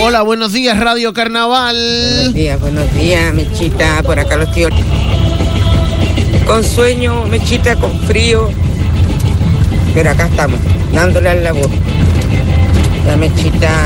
Hola, buenos días, Radio Carnaval. Buenos días, Mechita, por acá los tíos. Con sueño, Mechita, con frío, pero acá estamos, dándole al labor. La Mechita.